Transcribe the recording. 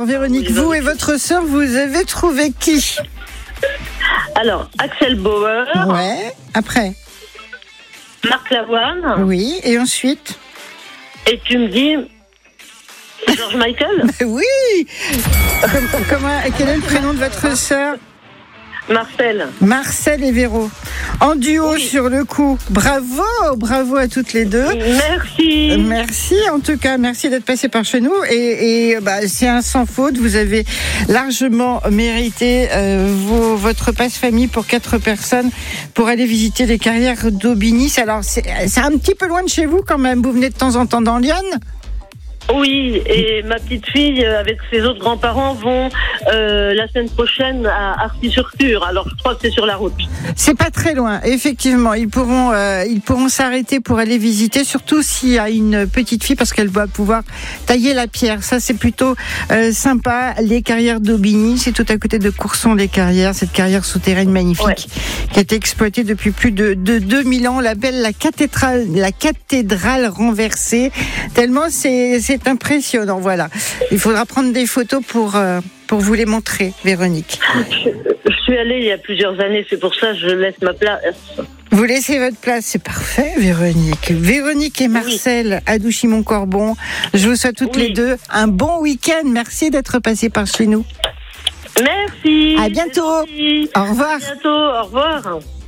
Alors Véronique, vous et votre sœur, vous avez trouvé qui? Alors, Axel Bauer, Ouais. Après? Marc Lavoine, Oui. Et ensuite? et tu me dis George Michael, Oui. Quel est le prénom de votre sœur? Marcel. Marcel et Véro. En duo Oui. sur le coup. Bravo à toutes les deux. Merci. Merci en tout cas, merci d'être passé par chez nous et c'est un sans faute. Vous avez largement mérité votre passe famille pour 4 personnes pour aller visiter les carrières d'Aubigny. Alors c'est un petit peu loin de chez vous quand même. Vous venez de temps en temps dans Lyon? Oui, et ma petite fille, avec ses autres grands-parents, vont la semaine prochaine à Arcy-sur-Cure. Alors, je crois que c'est sur la route. C'est pas très loin, effectivement. Ils pourront s'arrêter pour aller visiter, surtout s'il y a une petite fille, parce qu'elle va pouvoir tailler la pierre. Ça, c'est plutôt sympa. Les carrières d'Aubigny, c'est tout à côté de Courson-les-Carrières, cette carrière souterraine magnifique qui a été exploitée depuis plus de 2000 ans. On l'appelle la cathédrale renversée. Tellement c'est impressionnant. Voilà. Il faudra prendre des photos pour vous les montrer, Véronique. Je suis allée il y a plusieurs années, c'est pour ça que je laisse ma place. Vous laissez votre place, c'est parfait, Véronique. Véronique et Marcel, à Douchy-Montcorbon. Je vous souhaite toutes les deux un bon week-end. Merci d'être passés par chez nous. Merci. À bientôt. Merci. Au revoir. À bientôt. Au revoir.